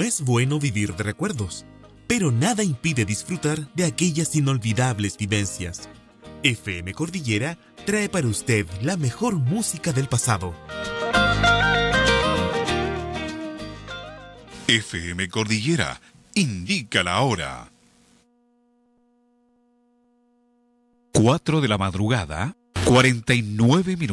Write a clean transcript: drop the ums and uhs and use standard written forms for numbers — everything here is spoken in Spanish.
es bueno vivir de recuerdos, pero nada impide disfrutar de aquellas inolvidables vivencias. FM Cordillera trae para usted la mejor música del pasado. FM Cordillera indica la hora. 4 de la madrugada, 49 minutos.